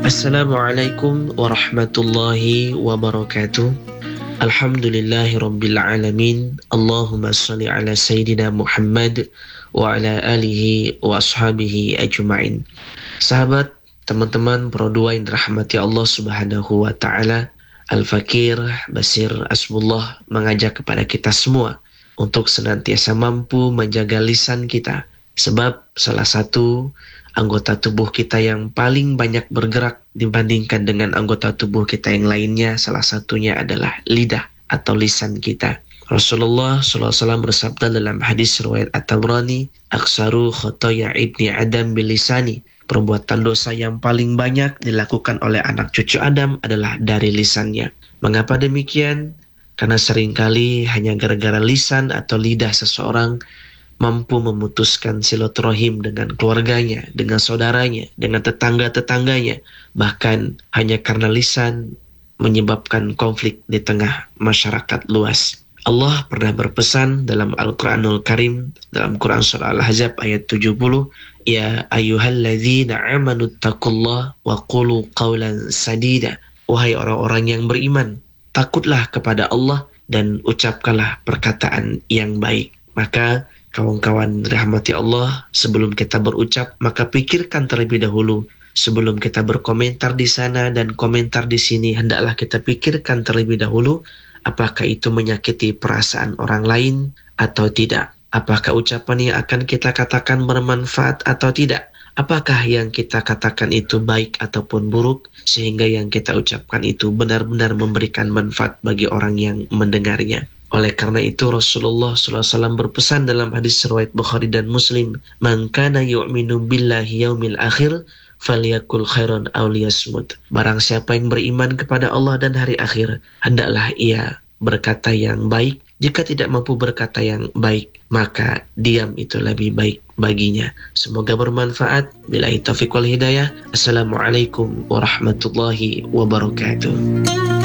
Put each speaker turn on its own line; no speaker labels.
Assalamualaikum warahmatullahi wabarakatuh. Alhamdulillahi rabbil alamin. Allahumma salli ala Sayyidina Muhammad wa ala alihi wa ashabihi ajma'in. Sahabat, teman-teman Pro 2 yang dirahmati Allah subhanahu wa ta'ala, Al-Fakir Basir Asmullah mengajak kepada kita semua untuk senantiasa mampu menjaga lisan kita. Sebab salah satu anggota tubuh kita yang paling banyak bergerak dibandingkan dengan anggota tubuh kita yang lainnya, salah satunya adalah lidah atau lisan kita. Rasulullah SAW bersabda dalam hadis riwayat At-Tabrani, "Aksaru khotoya ibni Adam bilisani." Perbuatan dosa yang paling banyak dilakukan oleh anak cucu Adam adalah dari lisannya. Mengapa demikian? Karena seringkali hanya gara-gara lisan atau lidah seseorang mampu memutuskan silaturahim dengan keluarganya, dengan saudaranya, dengan tetangga-tetangganya. Bahkan hanya karena lisan menyebabkan konflik di tengah masyarakat luas. Allah pernah berpesan dalam Al-Quranul Karim, dalam Quran Surah Al-Ahzab ayat 70, "Ya ayyuhalladzina amanu taqullah wa qulu qawlan sadida." Wahai orang-orang yang beriman, takutlah kepada Allah dan ucapkanlah perkataan yang baik. Maka kawan-kawan rahmati Allah, sebelum kita berucap, maka pikirkan terlebih dahulu. Sebelum kita berkomentar di sana dan komentar di sini, hendaklah kita pikirkan terlebih dahulu, apakah itu menyakiti perasaan orang lain atau tidak? Apakah ucapan yang akan kita katakan bermanfaat atau tidak? Apakah yang kita katakan itu baik ataupun buruk, sehingga yang kita ucapkan itu benar-benar memberikan manfaat bagi orang yang mendengarnya? Oleh karena itu Rasulullah SAW berpesan dalam hadis riwayat Bukhari dan Muslim, "Man kana yu'minu billahi yaumil akhir falyakul khairan aw liyasmut." Barang siapa yang beriman kepada Allah dan hari akhir, hendaklah ia berkata yang baik. Jika tidak mampu berkata yang baik, maka diam itu lebih baik baginya. Semoga bermanfaat. Billahi taufiq wal hidayah. Assalamualaikum warahmatullahi wabarakatuh.